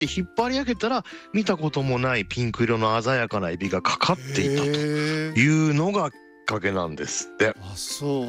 って引っ張り上げたら見たこともないピンク色の鮮やかなエビがかかっていたというのがきっかけなんですって。 あ、そう、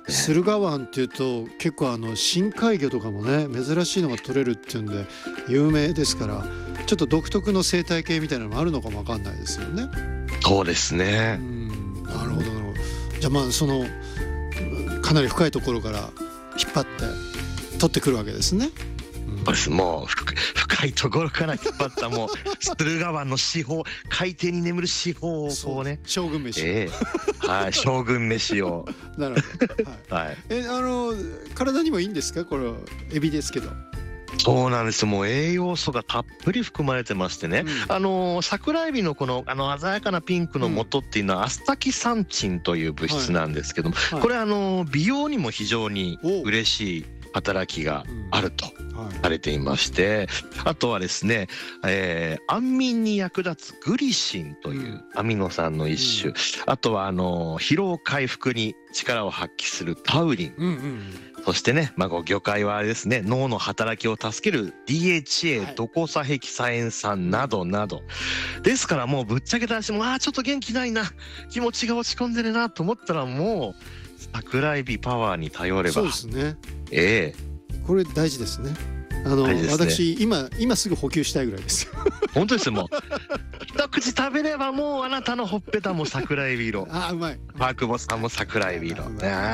駿河湾っていうと結構深海魚とかもね珍しいのが取れるっていうんで有名ですから、ちょっと独特の生態系みたいなのもあるのかもわかんないですよね。 そうですね。 なるほどなるほど。じゃあそのかなり深いところから引っ張って取ってくるわけですね。 もう深いところから引っ張ったもう駿河湾の四方、海底に眠る四方をこうね、 将軍飯、 はい、将軍飯をなるほど、はい、体にもいいんですか、これエビですけど。 そうなんですよ。もう栄養素がたっぷり含まれてましてね、桜エビのこの鮮やかなピンクの元っていうのはアスタキサンチンという物質なんですけども、これ美容にも非常に嬉しい働きがあるとされていまして、あとはですね、安眠に役立つグリシンというアミノ酸の一種、あとは疲労回復に力を発揮するタウリン、そしてね、魚介はあれですね、脳の働きを助ける DHA、ドコサヘキサエン酸などなどですから、もうぶっちゃけた話もちょっと元気ないな、気持ちが落ち込んでるなと思ったら、もう桜エビパワーに頼れば。 そうですね、これ大事ですね。私今すぐ補給したいぐらいです本当ですよ。もう一口食べればもうあなたのほっぺたも桜エビ色、 うまい、 パクボさんも桜エビ色。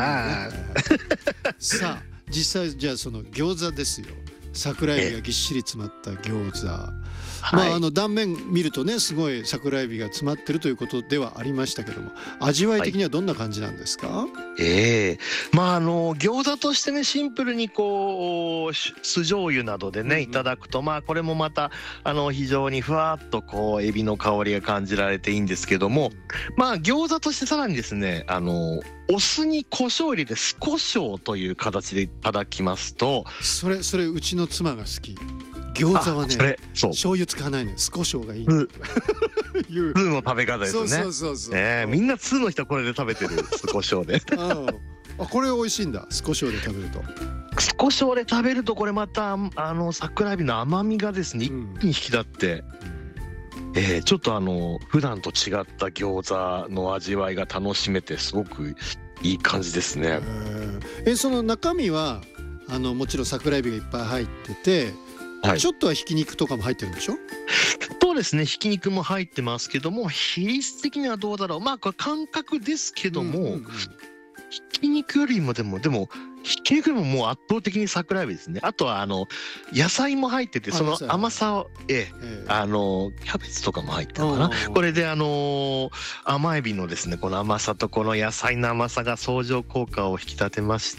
さあ実際じゃあその餃子ですよ。桜エビがぎっしり詰まった餃子、断面見るとねすごい桜エビが詰まってるということではありましたけども、味わい的にはどんな感じなんですか？ 餃子としてね、シンプルにこう酢醤油などでねいただくと、これもまた非常にふわっとこうエビの香りが感じられていいんですけども、餃子としてさらにですね、お酢に胡椒を入れて酢胡椒という形でいただきますと、 それうちの妻が好き。餃子はね、醤油使わないのよ、酢胡椒がいい。 通の食べ方ですね。 そうみんな通の人はこれで食べてる、酢胡椒でこれ美味しいんだ、酢胡椒で食べると。 酢胡椒で食べるとこれまた桜エビの甘みがですね一気に引き立って、ちょっと普段と違った餃子の味わいが楽しめてすごくいい感じですね。 その中身はもちろん桜エビがいっぱい入ってて、ちょっとはひき肉とかも入ってるんでしょ？ そうですね、ひき肉も入ってますけども、比率的にはどうだろう、これ感覚ですけども、ひき肉よりもでもひき肉よりももう圧倒的に桜エビですね。あとは野菜も入ってて、その甘さをキャベツとかも入ってるのかな。これで甘エビのですねこの甘さとこの野菜の甘さが相乗効果を引き立てまして、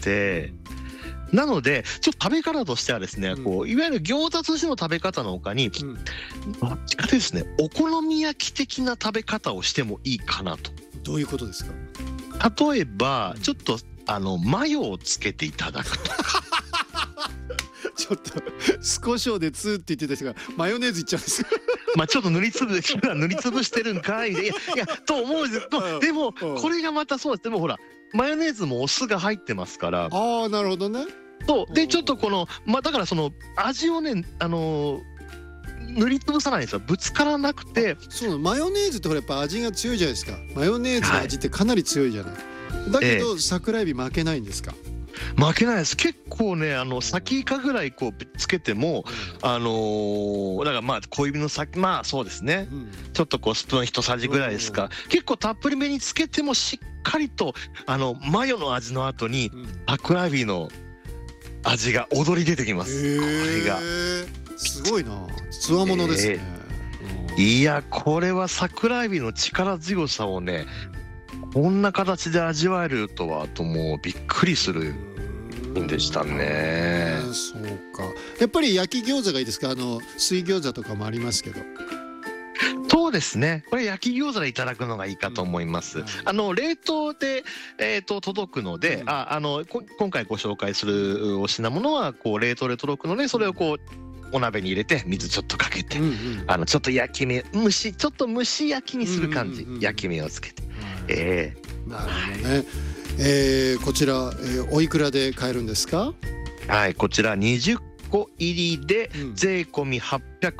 なのでちょっと食べ方としてはですね、こういわゆる餃子としての食べ方の他に、どっちかとですね、お好み焼き的な食べ方をしてもいいかなと。 どういうことですか？ 例えばちょっとマヨをつけていただくとかちょっと酢胡椒でツーって言ってた人がマヨネーズいっちゃうんですちょっと塗りつぶしてるんかい。いやと思うんですけど、でもこれがまたそうです。でもほらマヨネーズもお酢が入ってますから。 なるほどね。 そうで、ちょっとこのだからその味をね塗りつぶさないんですよ。ぶつからなくて。 そう、マヨネーズってほらやっぱ味が強いじゃないですか。マヨネーズの味ってかなり強いじゃない、だけど桜エビ負けないんですか？ 負けないです。結構ね先イカぐらいこうつけても、だから小指の先、そうですね、ちょっとこうスプーン一さじぐらいですか、結構たっぷりめにつけてもしっかりとマヨの味の後に桜エビの味が踊り出てきます。これがすごいな、つわものですね。 いやこれは桜エビの力強さをねこんな形で味わえるとはともうびっくりするんでしたね。 そうか、やっぱり焼き餃子がいいですか？水餃子とかもありますけど。 そうですね、これ焼き餃子でいただくのがいいかと思います。冷凍で、届くので、今回ご紹介するお品物はこう冷凍で届くので、それをこうお鍋に入れて水ちょっとかけて、ちょっと焼き目ちょっと蒸し焼きにする感じ、焼き目をつけて、 なるほどね。こちら、おいくらで買えるんですか？ こちら20 個入りで税込み